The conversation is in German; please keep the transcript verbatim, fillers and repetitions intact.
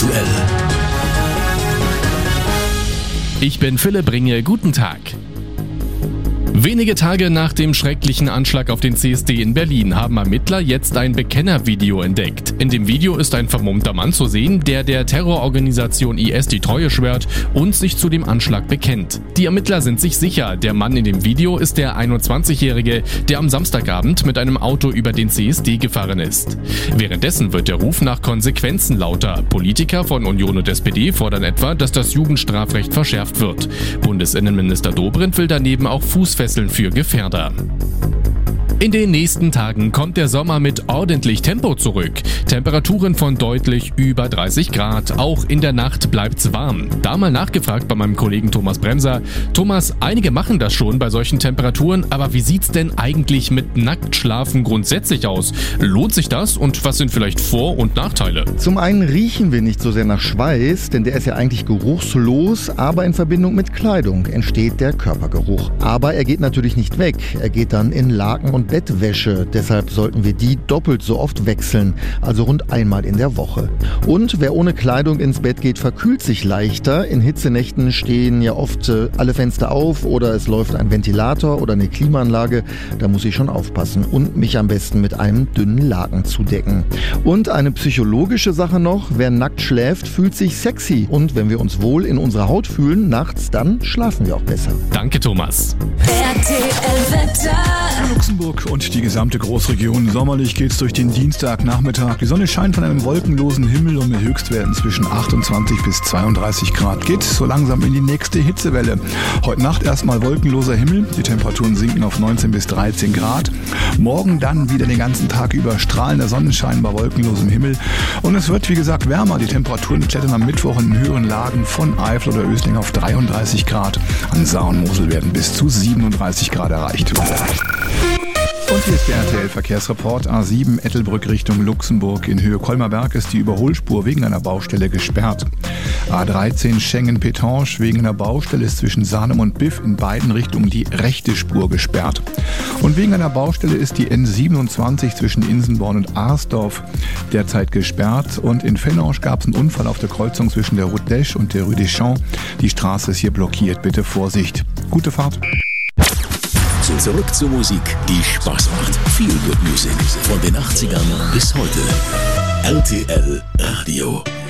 aktuell. Ich bin Philipp Bringe, guten Tag. Wenige Tage nach dem schrecklichen Anschlag auf den C S D in Berlin haben Ermittler jetzt ein Bekennervideo entdeckt. In dem Video ist ein vermummter Mann zu sehen, der der Terrororganisation I S die Treue schwört und sich zu dem Anschlag bekennt. Die Ermittler sind sich sicher, der Mann in dem Video ist der einundzwanzigjährige, der am Samstagabend mit einem Auto über den C S D gefahren ist. Währenddessen wird der Ruf nach Konsequenzen lauter. Politiker von Union und S P D fordern etwa, dass das Jugendstrafrecht verschärft wird. Bundesinnenminister Dobrindt will daneben auch Fußfesseln für Gefährder. In den nächsten Tagen kommt der Sommer mit ordentlich Tempo zurück. Temperaturen von deutlich über dreißig Grad. Auch in der Nacht bleibt's warm. Da mal nachgefragt bei meinem Kollegen Thomas Bremser. Thomas, einige machen das schon bei solchen Temperaturen, aber wie sieht's denn eigentlich mit Nacktschlafen grundsätzlich aus? Lohnt sich das und was sind vielleicht Vor- und Nachteile? Zum einen riechen wir nicht so sehr nach Schweiß, denn der ist ja eigentlich geruchslos, aber in Verbindung mit Kleidung entsteht der Körpergeruch. Aber er geht natürlich nicht weg. Er geht dann in Laken und Bettwäsche, deshalb sollten wir die doppelt so oft wechseln, also rund einmal in der Woche. Und wer ohne Kleidung ins Bett geht, verkühlt sich leichter. In Hitzenächten stehen ja oft äh, alle Fenster auf oder es läuft ein Ventilator oder eine Klimaanlage. Da muss ich schon aufpassen und mich am besten mit einem dünnen Laken zudecken. Und eine psychologische Sache noch, wer nackt schläft, fühlt sich sexy. Und wenn wir uns wohl in unserer Haut fühlen, nachts, dann schlafen wir auch besser. Danke, Thomas. R T L-Wetter. Luxemburg und die gesamte Großregion. Sommerlich geht's durch den Dienstagnachmittag. Die Sonne scheint von einem wolkenlosen Himmel und mit Höchstwerten zwischen achtundzwanzig bis zweiunddreißig Grad. Geht so langsam in die nächste Hitzewelle. Heute Nacht erstmal wolkenloser Himmel. Die Temperaturen sinken auf neunzehn bis dreizehn Grad. Morgen dann wieder den ganzen Tag über strahlender Sonnenschein bei wolkenlosem Himmel. Und es wird, wie gesagt, wärmer. Die Temperaturen klettern am Mittwoch in den höheren Lagen von Eifel oder Ösling auf dreiunddreißig Grad. An Saar und Mosel werden bis zu siebenunddreißig Grad erreicht. Und hier ist der R T L-Verkehrsreport. A sieben Ettelbrück Richtung Luxemburg. In Höhe Kolmerberg ist die Überholspur wegen einer Baustelle gesperrt. A dreizehn Schengen-Petange wegen einer Baustelle ist zwischen Sanem und Biff in beiden Richtungen die rechte Spur gesperrt. Und wegen einer Baustelle ist die N siebenundzwanzig zwischen Insenborn und Arsdorf derzeit gesperrt. Und in Fenange gab es einen Unfall auf der Kreuzung zwischen der Route d'Esch und der Rue des Champs. Die Straße ist hier blockiert. Bitte Vorsicht. Gute Fahrt. Zurück zur Musik, die Spaß macht. Feel Good Music von den achtzigern bis heute. R T L Radio.